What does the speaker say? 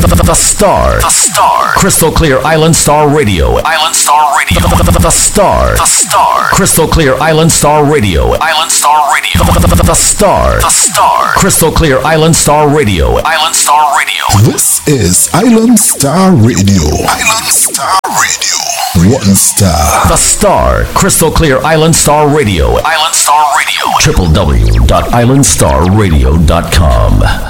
The Star. The Star. Crystal Clear Island Star Radio. Island Star Radio. The Star. The Star. Crystal Clear Island Star Radio. Island Star Radio. The Star. The Star. Crystal Clear Island Star Radio. Island Star Radio. This is Island Star Radio. Island Star Radio. One star. The Star. Crystal Clear Island Star Radio. Island Star Radio. www.islandstarradio.com.